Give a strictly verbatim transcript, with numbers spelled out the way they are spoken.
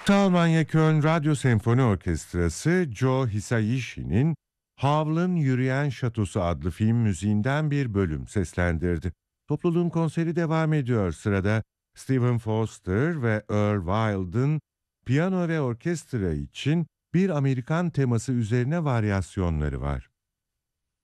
Almanya Köln Radyo Senfoni Orkestrası, Joe Hisaishi'nin Howl'ın Yürüyen Şatosu adlı film müziğinden bir bölüm seslendirdi. Topluluğun konseri devam ediyor. Sırada Stephen Foster ve Earl Wild'ın piyano ve orkestra için bir Amerikan teması üzerine varyasyonları var.